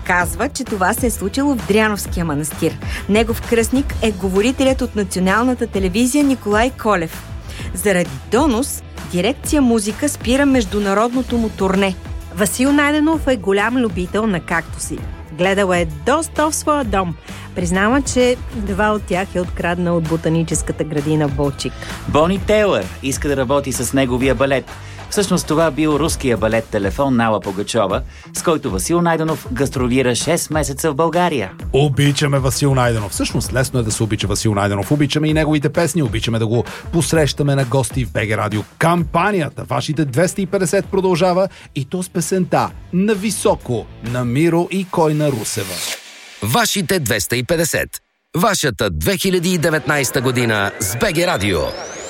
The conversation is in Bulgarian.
Казва, че това се е случило в Дряновския манастир. Негов кръстник е говорителят от Националната телевизия Николай Колев. Заради донос, дирекция музика спира международното му турне. Васил Найденов е голям любител на кактуси. Гледал е доста в своя дом. Признава, че 2 от тях е откраднал от ботаническата градина в Балчик. Бони Тейлър иска да работи с неговия балет. Всъщност това бил руския балет Телефон на Алла Пугачова, с който Васил Найденов гастролира 6 месеца в България. Обичаме Васил Найденов. Всъщност лесно е да се обича Васил Найденов. Обичаме и неговите песни, обичаме да го посрещаме на гости в БГ Радио. Кампанията Вашите 250 продължава и то с песента "На високо" на Миро и Койна Русева. Вашите 250. Вашата 2019 година с БГ Радио.